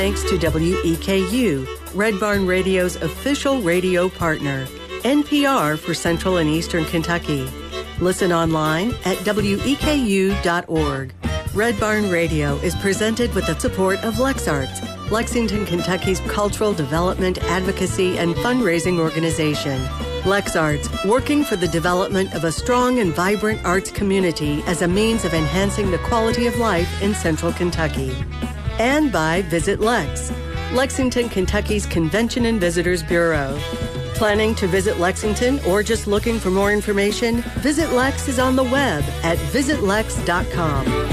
thanks to WEKU, Red Barn Radio's official radio partner, NPR for Central and Eastern Kentucky. Listen online at weku.org. Red Barn Radio is presented with the support of LexArts, Lexington, Kentucky's cultural development, advocacy, and fundraising organization. LexArts, working for the development of a strong and vibrant arts community as a means of enhancing the quality of life in Central Kentucky. And by Visit Lex, Lexington, Kentucky's Convention and Visitors Bureau. Planning to visit Lexington or just looking for more information? Visit Lex is on the web at visitlex.com.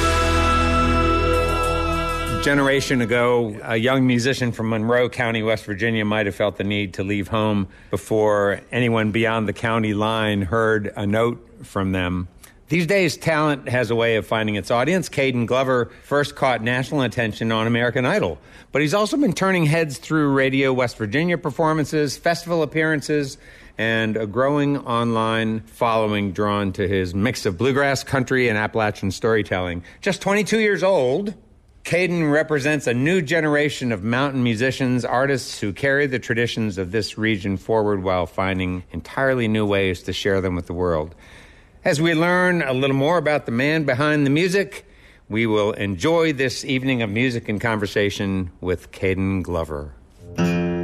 Generation ago, a young musician from Monroe County, West Virginia, might have felt the need to leave home before anyone beyond the county line heard a note from them. These days, talent has a way of finding its audience. Caden Glover first caught national attention on American Idol, but he's also been turning heads through Radio West Virginia performances, festival appearances, and a growing online following drawn to his mix of bluegrass, country, and Appalachian storytelling. Just 22 years old, Caden represents a new generation of mountain musicians, artists who carry the traditions of this region forward while finding entirely new ways to share them with the world. As we learn a little more about the man behind the music, we will enjoy this evening of music and conversation with Caden Glover.